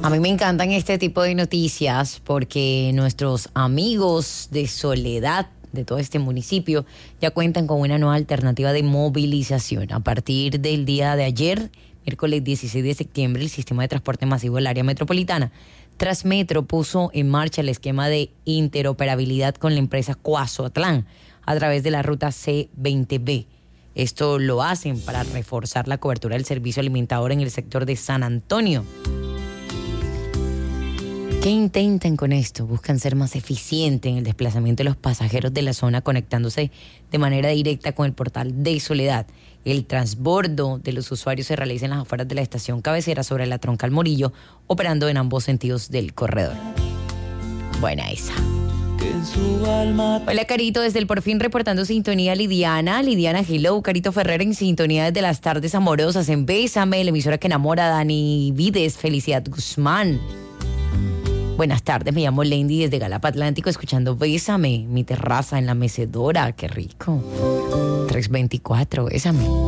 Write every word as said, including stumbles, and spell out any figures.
A mí me encantan este tipo de noticias porque nuestros amigos de Soledad, de todo este municipio, ya cuentan con una nueva alternativa de movilización. A partir del día de ayer, miércoles dieciséis de septiembre, el sistema de transporte masivo del área metropolitana, Transmetro, puso en marcha el esquema de interoperabilidad con la empresa Cuazoatlán a través de la ruta C veinte B. Esto lo hacen para reforzar la cobertura del servicio alimentador en el sector de San Antonio. ¿Qué intentan con esto? Buscan ser más eficientes en el desplazamiento de los pasajeros de la zona, conectándose de manera directa con el portal de Soledad. El transbordo de los usuarios se realiza en las afueras de la estación cabecera sobre la Troncal Morillo, operando en ambos sentidos del corredor. Buena esa. Hola, Carito, desde el Por Fin reportando sintonía. Lidiana, Lidiana, hello. Carito Ferrer en sintonía desde las tardes amorosas en Bésame, la emisora que enamora. Dani Vides, Felicidad Guzmán. Buenas tardes, me llamo Lendy desde Galapa Atlántico, escuchando Bésame, mi terraza en la mecedora, qué rico. trescientos veinticuatro, Bésame.